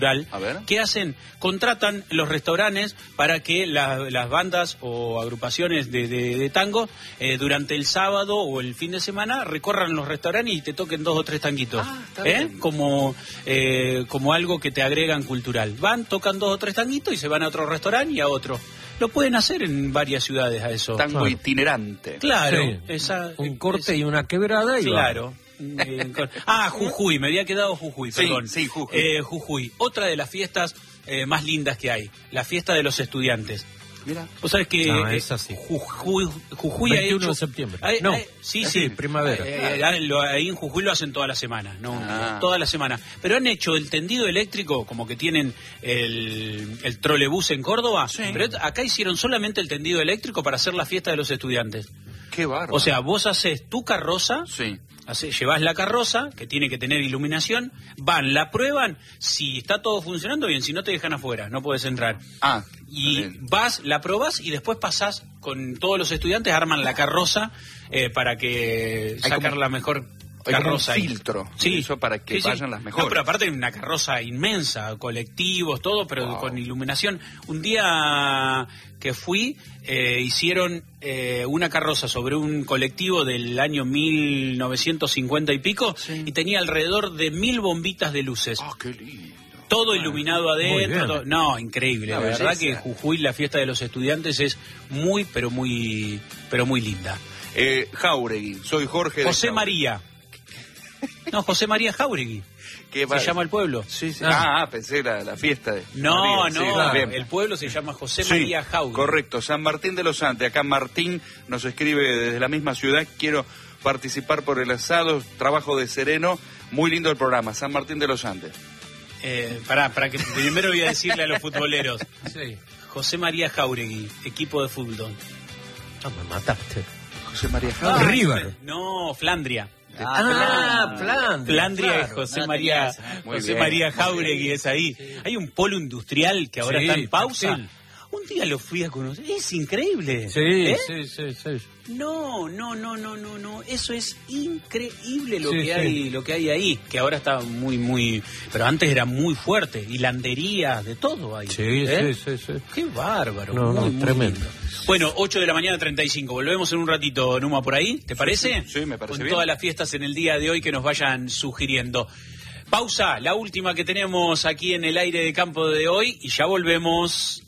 A ver. ¿Qué hacen? Contratan los restaurantes para que las bandas o agrupaciones de tango durante el sábado o el fin de semana recorran los restaurantes y te toquen 2 o 3 tanguitos. Está bien. Como algo que te agregan cultural. Van, tocan 2 o 3 tanguitos y se van a otro restaurante y a otro. Lo pueden hacer en varias ciudades a eso. Tango itinerante. Claro. Sí. Un corte y una quebrada y claro. Jujuy, me había quedado Jujuy, perdón. Sí, Jujuy. Jujuy, otra de las fiestas más lindas que hay, la fiesta de los estudiantes. Mira. Vos sabés que es así. Jujuy 21 ha hecho... de septiembre. Sí, primavera. Ahí en Jujuy lo hacen toda la semana, toda la semana. Pero han hecho el tendido eléctrico, como que tienen el trolebús en Córdoba, pero acá hicieron solamente el tendido eléctrico para hacer la fiesta de los estudiantes. Qué bárbaro. O sea, vos haces tu carroza, sí. Llevas la carroza, que tiene que tener iluminación, van, la prueban, si está todo funcionando bien, si no te dejan afuera, no puedes entrar. Y vas, la probás y después pasás con todos los estudiantes, arman la carroza para que sacar la mejor carroza. Hay un filtro, eso para que vayan las mejores. No, pero aparte una carroza inmensa, colectivos, todo, pero con iluminación. Un día que fui, hicieron una carroza sobre un colectivo del año 1950 y pico, y tenía alrededor de 1000 bombitas de luces. ¡Qué lindo! Todo iluminado adentro. No, increíble. La verdad que Jujuy, la fiesta de los estudiantes, es muy, pero muy linda. Jáuregui, soy Jorge José de María. No, José María Jáuregui. Se llama el pueblo. Sí. Pensé la fiesta de... No, María. Sí, claro. El pueblo se llama José María Jáuregui. Correcto, San Martín de los Andes. Acá Martín nos escribe desde la misma ciudad. Quiero participar por el asado, trabajo de sereno. Muy lindo el programa, San Martín de los Andes. Para que primero voy a decirle a los futboleros. José María Jáuregui, equipo de fútbol. Me mataste. José María Jáuregui. River. No, Flandria. Flandria, es José María Jáuregui, es ahí. Hay un polo industrial que ahora está en pausa. Un día lo fui a conocer. Es increíble. Sí. No. Eso es increíble lo que hay ahí. Que ahora está muy... Pero antes era muy fuerte. Hilanderías, de todo ahí. Sí. Qué bárbaro. Muy tremendo. Lindo. Bueno, 8:35. Volvemos en un ratito, Numa, por ahí. ¿Te parece? Sí, me parece bien. Con bien. todas las fiestas en el día de hoy que nos vayan sugiriendo. Pausa, la última que tenemos aquí en el aire de campo de hoy. Y ya volvemos.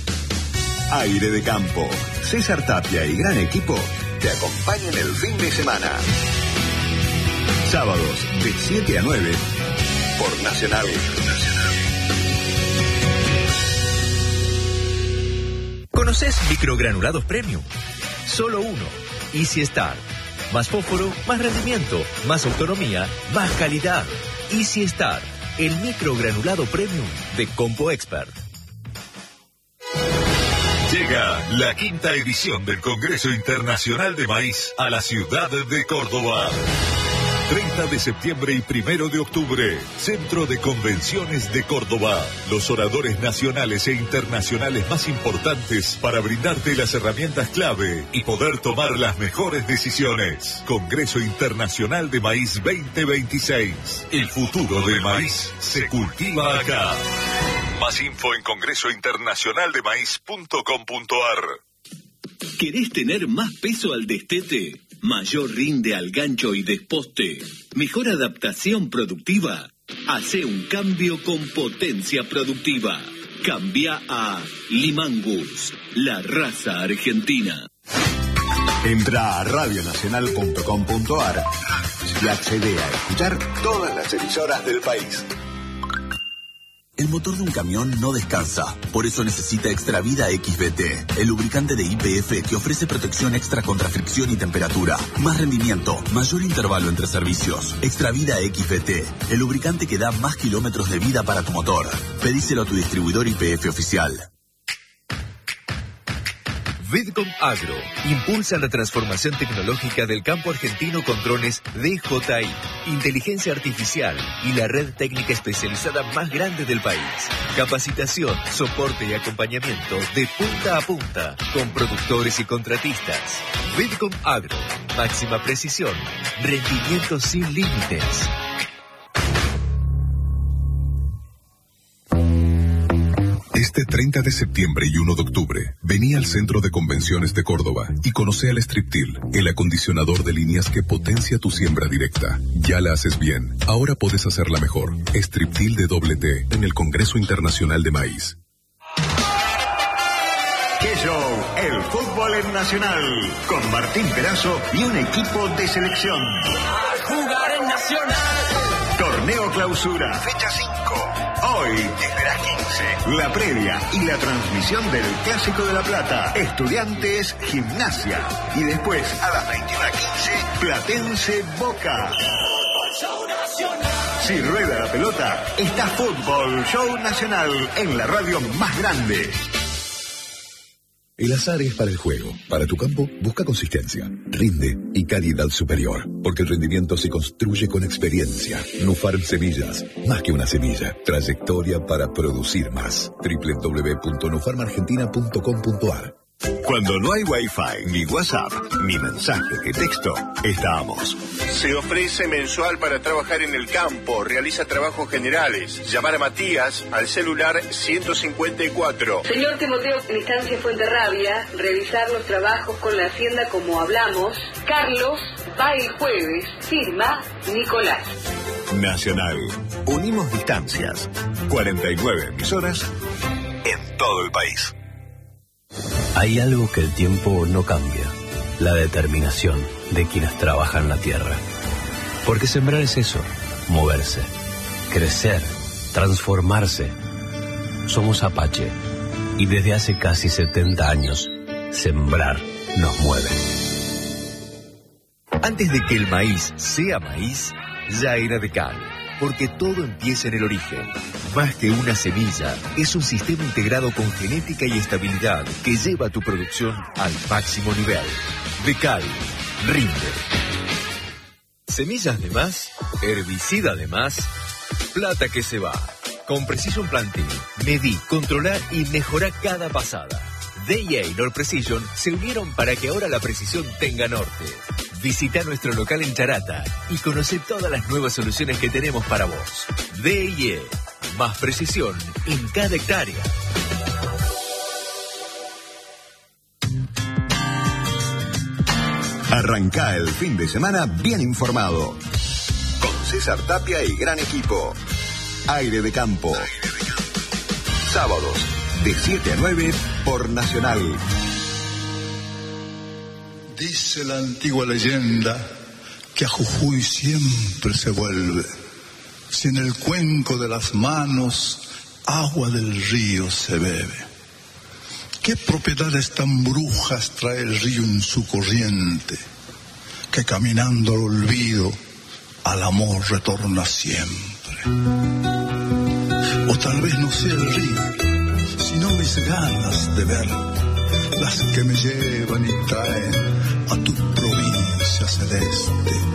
Aire de campo. César Tapia y gran equipo te acompañan el fin de semana. Sábados de 7 a 9 por Nacional. ¿Conoces microgranulados premium? Solo uno. Easy Star. Más fósforo, más rendimiento, más autonomía, más calidad. Easy Star, el microgranulado premium de Compo Expert. Llega la 5ª edición del Congreso Internacional de Maíz a la ciudad de Córdoba. 30 de septiembre y 1 de octubre, Centro de Convenciones de Córdoba. Los oradores nacionales e internacionales más importantes para brindarte las herramientas clave y poder tomar las mejores decisiones. Congreso Internacional de Maíz 2026. El futuro del maíz se cultiva acá. Más info en congresointernacionaldemaíz.com.ar. ¿Querés tener más peso al destete? Mayor rinde al gancho y desposte. Mejor adaptación productiva. Hace un cambio con potencia productiva. Cambia a Limangus, la raza argentina. Entra a radionacional.com.ar y accede a escuchar todas las emisoras del país. El motor de un camión no descansa, por eso necesita Extravida XBT, el lubricante de YPF que ofrece protección extra contra fricción y temperatura, más rendimiento, mayor intervalo entre servicios. Extravida XBT, el lubricante que da más kilómetros de vida para tu motor. Pedíselo a tu distribuidor YPF oficial. Vidcom Agro impulsa la transformación tecnológica del campo argentino con drones DJI, inteligencia artificial y la red técnica especializada más grande del país. Capacitación, soporte y acompañamiento de punta a punta con productores y contratistas. Vidcom Agro, máxima precisión, rendimiento sin límites. Este 30 de septiembre y 1 de octubre, vení al Centro de Convenciones de Córdoba y conoce al Striptil, el acondicionador de líneas que potencia tu siembra directa. Ya la haces bien, ahora podés hacerla mejor. Striptil de doble T en el Congreso Internacional de Maíz. ¡Qué show! El fútbol en Nacional, con Martín Perazo y un equipo de selección. Jugar en Nacional. Torneo Clausura, fecha 5. Hoy, desde las 15, la previa y la transmisión del Clásico de La Plata, Estudiantes Gimnasia. Y después, a las 21:15, Platense Boca. Si rueda la pelota, está Fútbol Show Nacional en la radio más grande. El azar es para el juego. Para tu campo, busca consistencia, rinde y calidad superior. Porque el rendimiento se construye con experiencia. Nufarm Semillas. Más que una semilla. Trayectoria para producir más. www.nufarmargentina.com.ar. Cuando no hay Wi-Fi, ni WhatsApp, ni mensaje de texto, estamos. Se ofrece mensual para trabajar en el campo, realiza trabajos generales. Llamar a Matías al celular 154. Señor Timoteo, en Estancia Fuenterrabía, revisar los trabajos con la hacienda como hablamos. Carlos va el jueves, firma Nicolás. Nacional. Unimos distancias. 49 emisoras en todo el país. Hay algo que el tiempo no cambia, la determinación de quienes trabajan la tierra. Porque sembrar es eso, moverse, crecer, transformarse. Somos Apache y desde hace casi 70 años, sembrar nos mueve. Antes de que el maíz sea maíz, ya era Decal. Porque todo empieza en el origen. Más que una semilla, es un sistema integrado con genética y estabilidad que lleva tu producción al máximo nivel. Decal, rinde. Semillas de más, herbicida de más, plata que se va. Con Precision Planting, medí, controlar y mejorar cada pasada. DIA y Nord Precision se unieron para que ahora la precisión tenga norte. Visita nuestro local en Charata y conoce todas las nuevas soluciones que tenemos para vos. DIA, más precisión en cada hectárea. Arrancá el fin de semana bien informado. Con César Tapia y gran equipo. Aire de Campo. Sábados, de 7 a 9 por Nacional. Dice la antigua leyenda que a Jujuy siempre se vuelve. Si en el cuenco de las manos agua del río se bebe. ¿Qué propiedades tan brujas trae el río en su corriente? Que caminando al olvido, al amor retorna siempre. O tal vez no sea el río, sino mis ganas de ver, las que me llevan y traen a tu provincia celeste.